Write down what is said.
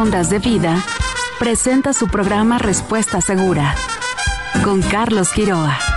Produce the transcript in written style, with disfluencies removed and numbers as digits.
Ondas de Vida presenta su programa Respuesta Segura con Carlos Quiroa.